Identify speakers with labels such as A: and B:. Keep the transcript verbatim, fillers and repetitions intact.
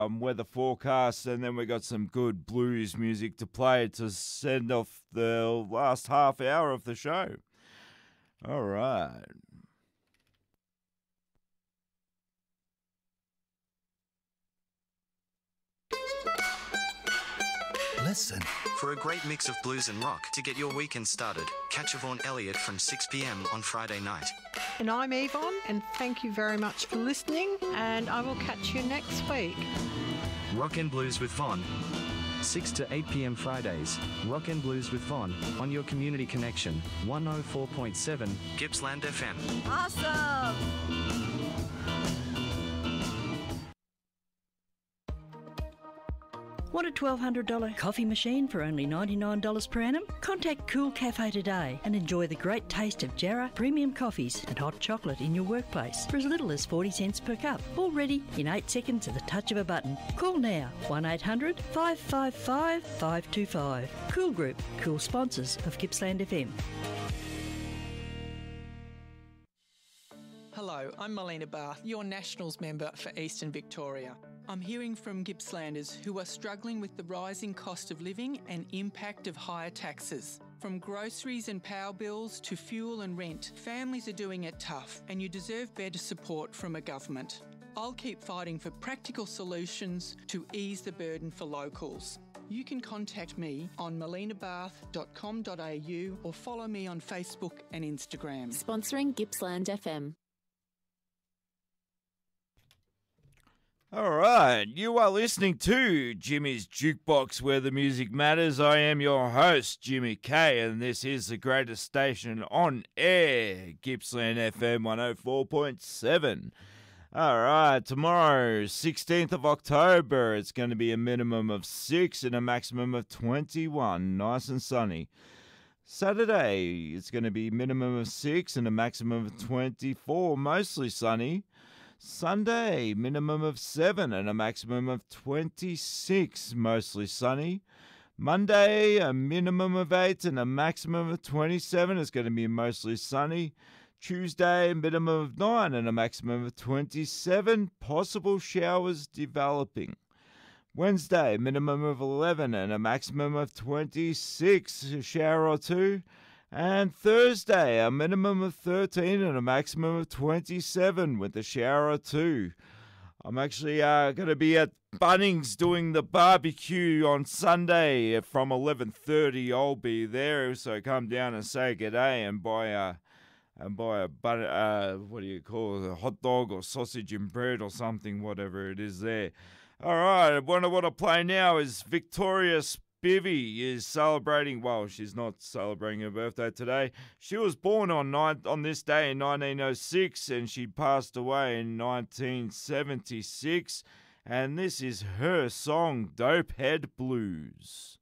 A: um, weather forecast, and then we got some good blues music to play to send off the last half hour of the show. All right.
B: Listen.
C: For a great mix of blues and rock to get your weekend started, catch Yvonne Elliott from six p.m. on Friday night.
D: And I'm Yvonne, and thank you very much for listening, and I will catch you next week.
C: Rock and Blues with Von. six to eight p.m. Fridays. Rock and Blues with Von on your Community Connection, one oh four point seven Gippsland F M.
E: Awesome!
F: Want a twelve hundred dollars coffee machine for only ninety-nine dollars per annum? Contact Cool Cafe today and enjoy the great taste of Jarrah premium coffees and hot chocolate in your workplace for as little as forty cents per cup. All ready in eight seconds at the touch of a button. Call now, one eight hundred, five five five, five two five. Cool Group, cool sponsors of Gippsland F M.
G: Hello, I'm Melina Barth, your Nationals member for Eastern Victoria. I'm hearing from Gippslanders who are struggling with the rising cost of living and impact of higher taxes. From groceries and power bills to fuel and rent, families are doing it tough, and you deserve better support from a government. I'll keep fighting for practical solutions to ease the burden for locals. You can contact me on melina barth dot com dot a u or follow me on Facebook and Instagram.
E: Sponsoring Gippsland F M.
A: All right, you are listening to Jimmy's Jukebox, where the music matters. I am your host, Jimmy K, and this is the greatest station on air, Gippsland F M one oh four point seven. All right, tomorrow, sixteenth of October, it's going to be a minimum of six and a maximum of twenty-one, nice and sunny. Saturday, it's going to be minimum of six and a maximum of twenty-four, mostly sunny. Sunday, minimum of seven and a maximum of twenty-six, mostly sunny. Monday, a minimum of eight and a maximum of twenty-seven. It's going to be mostly sunny. Tuesday, minimum of nine and a maximum of twenty-seven. Possible showers developing. Wednesday, minimum of eleven and a maximum of twenty-six. A shower or two. And Thursday, a minimum of thirteen and a maximum of twenty-seven with a shower or two. I'm actually uh, going to be at Bunnings doing the barbecue on Sunday from eleven thirty. I'll be there, so come down and say g'day and buy a, and buy a bun, uh, what do you call it, a hot dog or sausage and bread or something, whatever it is there. All right, what I want to play now is Victoria Spivey is celebrating, well, she's not celebrating her birthday today. She was born on nine, on this day in nineteen oh six, and she passed away in nineteen seventy-six. And this is her song, Dopehead Blues.